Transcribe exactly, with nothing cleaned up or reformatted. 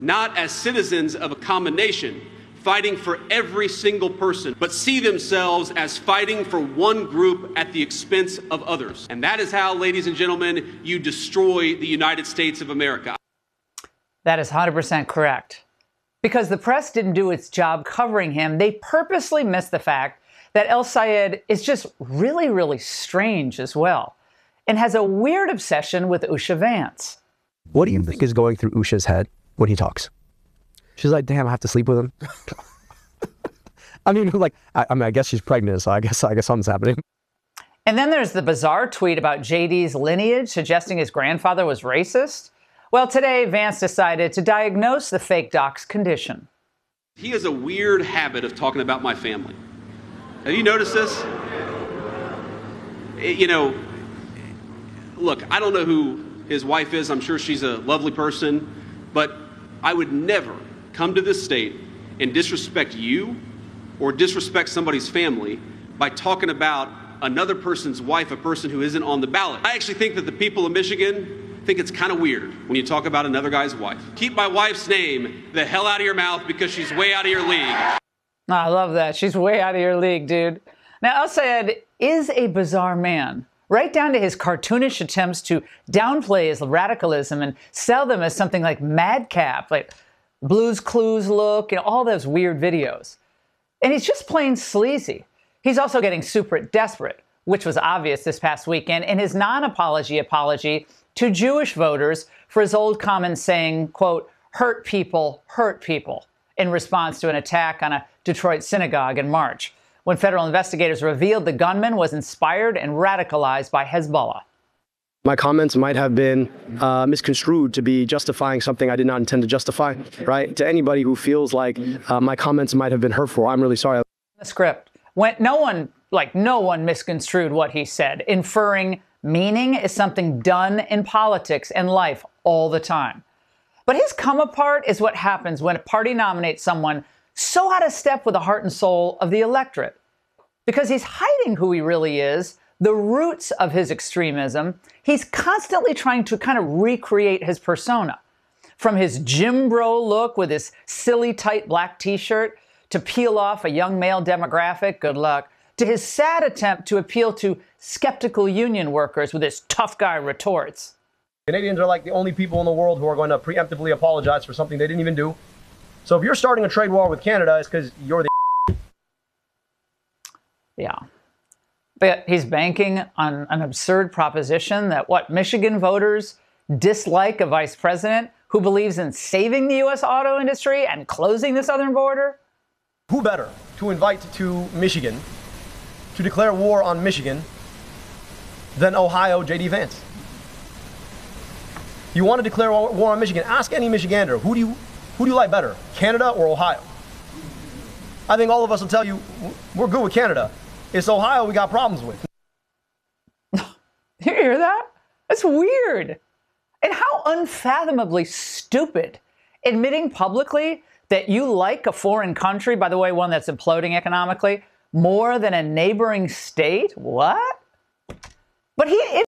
not as citizens of a common nation, fighting for every single person, but see themselves as fighting for one group at the expense of others. And that is how, ladies and gentlemen, you destroy the United States of America. That is one hundred percent correct. Because the press didn't do its job covering him, they purposely missed the fact that El-Sayed is just really, really strange as well, and has a weird obsession with Usha Vance. What do you think is going through Usha's head when he talks? She's like, damn, I have to sleep with him. I mean, like, I, I mean, I guess she's pregnant, so I guess, I guess something's happening. And then there's the bizarre tweet about J D's lineage, suggesting his grandfather was racist. Well, today, Vance decided to diagnose the fake doc's condition. He has a weird habit of talking about my family. Have you noticed this? You know, look, I don't know who his wife is. I'm sure she's a lovely person, but I would never come to this state and disrespect you or disrespect somebody's family by talking about another person's wife, a person who isn't on the ballot. I actually think that the people of Michigan think it's kind of weird when you talk about another guy's wife. Keep my wife's name the hell out of your mouth because she's way out of your league. I love that. She's way out of your league, dude. Now, El-Sayed is a bizarre man, right down to his cartoonish attempts to downplay his radicalism and sell them as something like madcap, like Blue's Clues look, and all those weird videos. And he's just plain sleazy. He's also getting super desperate, which was obvious this past weekend in his non-apology apology to Jewish voters for his old comment saying, quote, hurt people, hurt people, in response to an attack on a Detroit synagogue in March, when federal investigators revealed the gunman was inspired and radicalized by Hezbollah. My comments might have been uh, misconstrued to be justifying something I did not intend to justify, right? To anybody who feels like uh, my comments might have been hurtful, I'm really sorry. The script, when no one, like no one misconstrued what he said, inferring meaning is something done in politics and life all the time. But his come apart is what happens when a party nominates someone so out of step with the heart and soul of the electorate. Because he's hiding who he really is, the roots of his extremism, he's constantly trying to kind of recreate his persona. From his gym bro look with his silly tight black t-shirt to peel off a young male demographic, good luck, to his sad attempt to appeal to skeptical union workers with his tough guy retorts. Canadians are like the only people in the world who are going to preemptively apologize for something they didn't even do. So if you're starting a trade war with Canada, it's because you're the Yeah. But he's banking on an absurd proposition that, what, Michigan voters dislike a vice president who believes in saving the U S auto industry and closing the southern border? Who better to invite to Michigan to declare war on Michigan than Ohio J D Vance? You want to declare war on Michigan? Ask any Michigander, who do you who do you like better, Canada or Ohio? I think all of us will tell you we're good with Canada. It's Ohio we got problems with. You hear that? That's weird. And how unfathomably stupid. Admitting publicly that you like a foreign country, by the way, one that's imploding economically, more than a neighboring state? What? But he...